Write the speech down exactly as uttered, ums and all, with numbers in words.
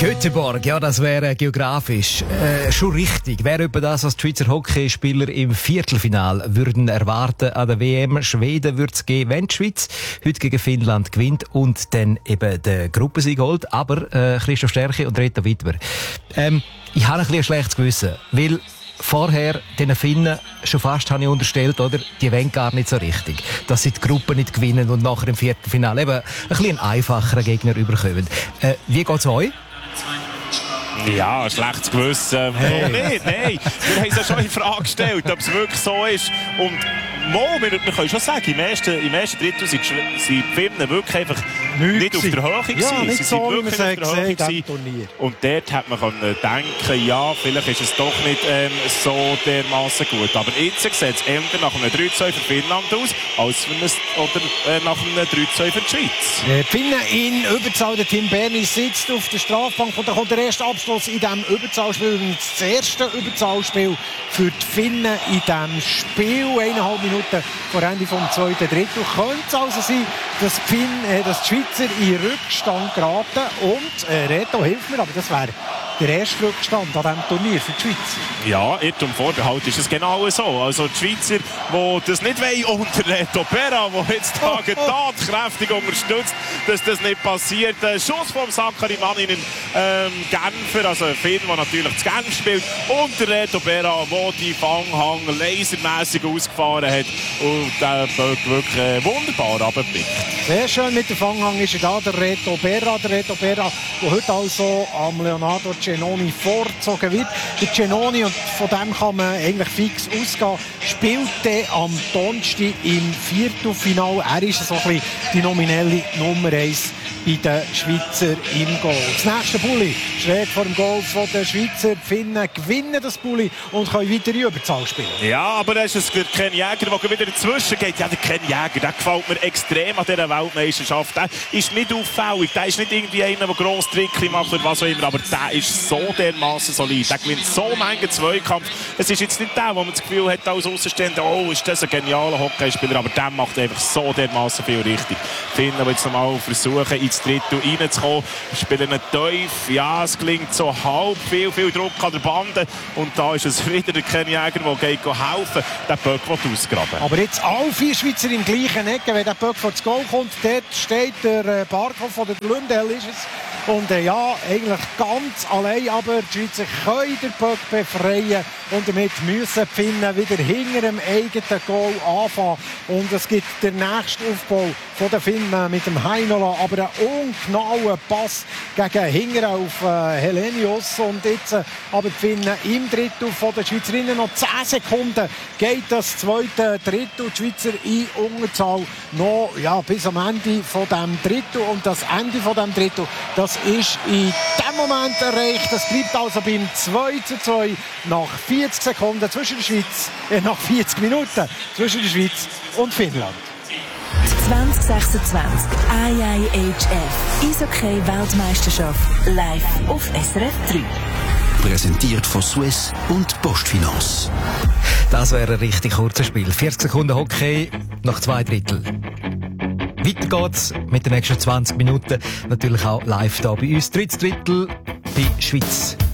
Göteborg, ja, das wäre geografisch äh, schon richtig. Wäre etwa das, was die Schweizer Hockeyspieler im Viertelfinal würden erwarten an der W M. Schweden würde es geben, wenn die Schweiz heute gegen Finnland gewinnt und dann eben den Gruppensieg holt. Aber äh, Christoph Sterchi und Reto Wittmer, ähm, ich habe ein bisschen ein schlechtes Gewissen, weil vorher den Finnen schon fast habe ich unterstellt, oder? Die wollen gar nicht so richtig, dass sie die Gruppe nicht gewinnen und nachher im Viertelfinale eben ein bisschen einen einfacheren Gegner überkommen. Äh, wie geht's euch? Ja, ein schlechtes Gewissen. Hey. Oh, nicht, nein. Wir haben es ja schon in Frage gestellt, ob es wirklich so ist. Und Mo, wir, wir können schon sagen, im ersten, im ersten Drittel sind die Finnen wirklich einfach nicht, nicht auf der Höhe gewesen. Ja, nicht sie so, sind wirklich wie man auf der Höhe gesehen, gewesen. Und dort hat man können denken, ja, vielleicht ist es doch nicht ähm, so dermassen gut. Aber jetzt sieht es eher nach einem drei zwei für Finnland aus, als für ein, oder, äh, nach einem drei zwei für die Schweiz. Die Finnen in Überzahl, der Tim Berni sitzt auf der Strafbank und da kommt der erste Abschluss in diesem Überzahlspiel. Das erste Überzahlspiel für die Finnen in diesem Spiel. Eineinhalb Minuten vor Ende vom zweiten Drittel. Könnte es also sein, dass die, Finn, äh, dass die Schweizer in Rückstand geraten. Und äh, Reto, hilft mir, aber das wäre der erste Rückstand an diesem Turnier für die Schweiz. Ja, Irrtum Vorbehalt ist es genau so. Also die Schweizer, die das nicht wollen, und der Reto Berra, der jetzt Tage oh, oh. tatkräftig unterstützt, dass das nicht passiert. Ein Schuss vom Sakari Manninen ähm, Genfer, also ein Finn, der natürlich zu Genf spielt, und der Reto Berra, der die Fanghang lasermässig ausgefahren hat und der Böck wirklich äh, wunderbar runtergeblickt. Sehr schön mit dem Fanghang ist er da, der Reto Berra. Der Reto Berra, der heute also am Leonardo Cenoni vorgezogen wird. Der Cenoni, und von dem kann man eigentlich fix ausgehen, spielte am Donnerstag im Viertelfinale. Er ist so ein bisschen die nominelle Nummer eins bei den Schweizer im Goal. Das nächste Bulli schräg vor dem Goal von den Schweizer. Die Finnen gewinnen das Bulli und können weiter in Überzahl spielen. Ja, aber da ist es der Ken Jäger, der wieder dazwischen geht. Ja, der Ken Jäger, der gefällt mir extrem an dieser Weltmeisterschaft. Der ist nicht auffällig, der ist nicht irgendwie einer, der grosse Trickchen macht oder was auch immer, aber der ist so dermassen solid. Der gewinnt so manchen Zweikampf. Es ist jetzt nicht der, wo man das Gefühl hat, als Außenstehender, oh, ist das ein genialer Hockeyspieler, aber der macht einfach so dermassen viel richtig. Finden wir jetzt nochmal versuchen, ins Drittel reinzukommen, spielen einen Teuf. Ja, es klingt so halb, viel, viel Druck an der Bande. Und da ist es wieder der Ken Jäger, der geht helfen, den Böck ausgraben. Aber jetzt alle vier Schweizer im gleichen Ecke, wenn der Böck vor das Goal kommt, dort steht der äh, Barkov von der Glündel ist es. Und äh, ja, eigentlich ganz allein, aber die Schweizer können den Böck befreien und damit müssen die Finnen wieder hinter dem eigenen Goal anfangen. Und es gibt den nächsten Aufbau von den Finnen mit dem Heinola, aber einen ungenauen Pass gegen hinten auf äh, Helenius. Und jetzt äh, aber die Finnen im Drittel von den Schweizerinnen noch zehn Sekunden geht das zweite Drittel. Die Schweizer in Unterzahl noch ja, bis am Ende von dem Drittel. Und das Ende von dem Drittel, das ist in diesem Moment erreicht. Das bleibt also beim zwei zu zwei nach vierzig Sekunden zwischen der Schweiz, äh, nach vierzig Minuten zwischen der Schweiz und Finnland. zwanzig sechsundzwanzig I I H F Eishockey-Weltmeisterschaft live auf S R F drei. Präsentiert von Swiss und Postfinance. Das wäre ein richtig kurzes Spiel. vierzig Sekunden Hockey nach zwei Drittel. Weiter geht's mit den nächsten zwanzig Minuten. Natürlich auch live hier bei uns. Drittes Drittel bei Schweiz